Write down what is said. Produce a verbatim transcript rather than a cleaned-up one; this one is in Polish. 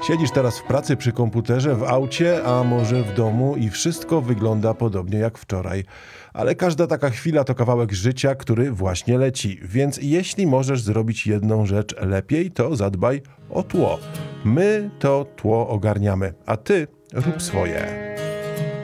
Siedzisz teraz w pracy przy komputerze, w aucie, a może w domu i wszystko wygląda podobnie jak wczoraj. Ale każda taka chwila to kawałek życia, który właśnie leci. Więc jeśli możesz zrobić jedną rzecz lepiej, to zadbaj o tło. My to tło ogarniamy, a ty rób swoje.